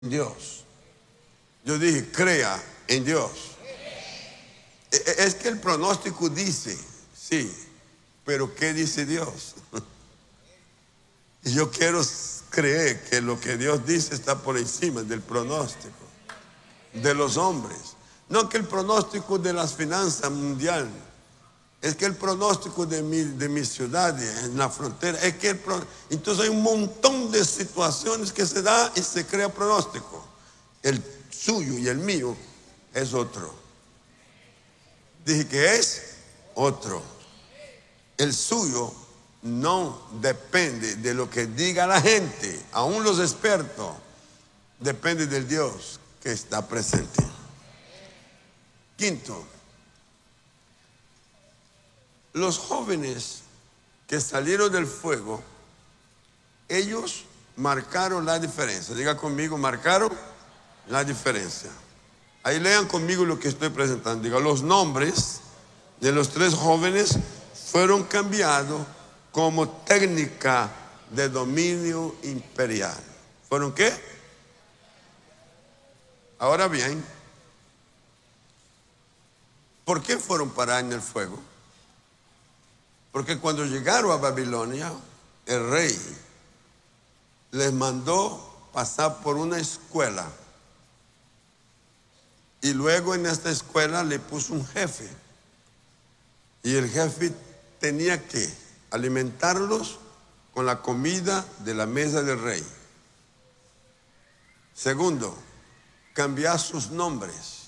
Dios. Yo dije, crea en Dios. Es que el pronóstico dice, sí, pero ¿qué dice Dios? Y yo quiero creer que lo que Dios dice está por encima del pronóstico de los hombres. No que el pronóstico de las finanzas mundial, es que el pronóstico de mi ciudad en la frontera, es que entonces hay un montón de situaciones que se da y se crea pronóstico. El suyo y el mío es otro. Dije que es otro. El suyo no depende de lo que diga la gente, aún los expertos, depende del Dios que está presente. Quinto, los jóvenes que salieron del fuego, ellos marcaron la diferencia. Diga conmigo, marcaron la diferencia. Ahí lean conmigo lo que estoy presentando. Diga, los nombres de los 3 jóvenes fueron cambiados como técnica de dominio imperial. ¿Fueron qué? Ahora bien, ¿por qué fueron parar en el fuego? Porque cuando llegaron a Babilonia, el rey les mandó pasar por una escuela. Y luego en esta escuela le puso un jefe. Y el jefe tenía que alimentarlos con la comida de la mesa del rey. Segundo, cambiar sus nombres.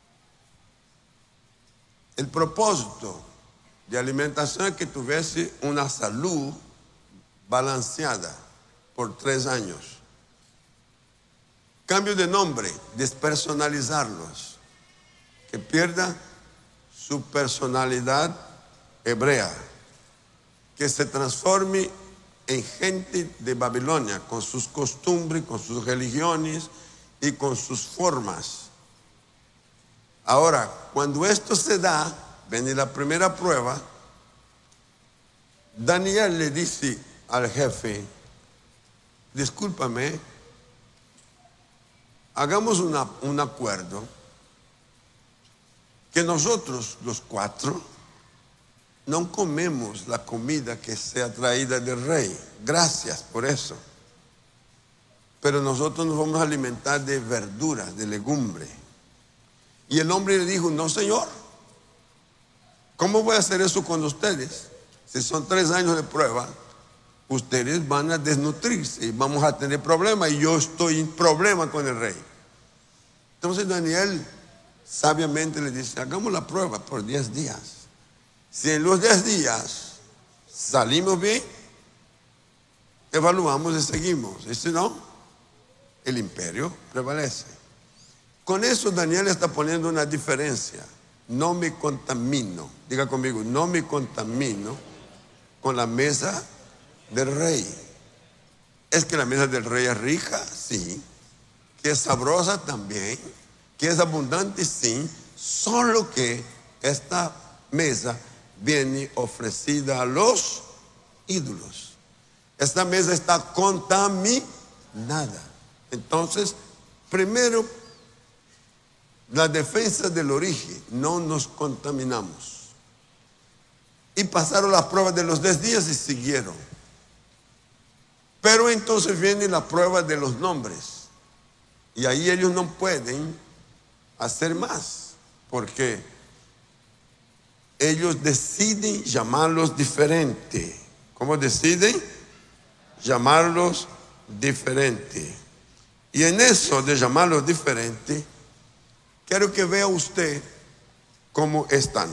El propósito de alimentación es que tuviese una salud balanceada por 3 años. Cambio de nombre, despersonalizarlos, que pierda su personalidad hebrea, que se transforme en gente de Babilonia, con sus costumbres, con sus religiones y con sus formas. Ahora, cuando esto se da, viene la primera prueba. Daniel le dice al jefe, discúlpame, hagamos un acuerdo, que nosotros los 4 no comemos la comida que sea traída del rey. Gracias por eso. Pero nosotros nos vamos a alimentar de verduras, de legumbres. Y el hombre le dijo, no señor, ¿cómo voy a hacer eso con ustedes? Si son 3 años de prueba, ustedes van a desnutrirse y vamos a tener problemas, y yo estoy en problema con el rey. Entonces Daniel sabiamente le dice, hagamos la prueba por 10 días. Si en los 10 días salimos bien, evaluamos y seguimos. Y si no, el imperio prevalece. Con eso Daniel está poniendo una diferencia. No me contamino, diga conmigo, no me contamino con la mesa del rey. ¿Es que la mesa del rey es rica? Sí. ¿Que es sabrosa? También. ¿Que es abundante? Sí. Solo que esta mesa viene ofrecida a los ídolos. Esta mesa está contaminada. Entonces, primero, la defensa del origen, no nos contaminamos. Y pasaron las pruebas de los 10 días y siguieron. Pero entonces viene la prueba de los nombres. Y ahí ellos no pueden hacer más, porque ellos deciden llamarlos diferente. ¿Cómo deciden? Llamarlos diferente. Y en eso de llamarlos diferente, quiero que vea usted cómo están.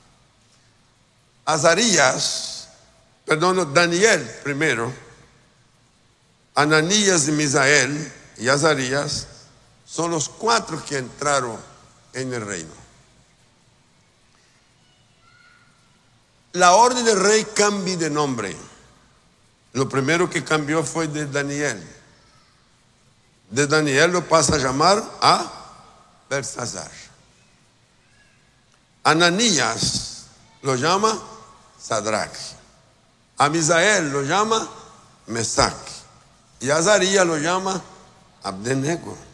Daniel primero, Ananías y Misael y Azarías son los 4 que entraron en el reino. La orden del rey cambia de nombre. Lo primero que cambió fue de Daniel. De Daniel lo pasa a llamar a Belsasar. Ananías lo llama Sadrach. A Misael lo llama Mesac. Y a Azarías lo llama Abednego.